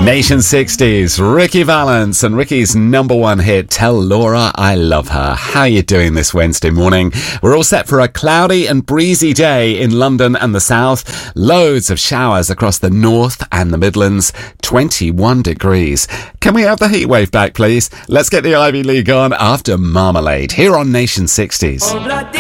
Nation 60s, Ricky Valance and Ricky's number one hit, Tell Laura I Love Her. How are you doing this Wednesday morning? We're all set for a cloudy and breezy day in London and the south. Loads of showers across the north and the Midlands. 21 degrees. Can we have the heat wave back, please? Let's get the Ivy League on after Marmalade here on Nation 60s.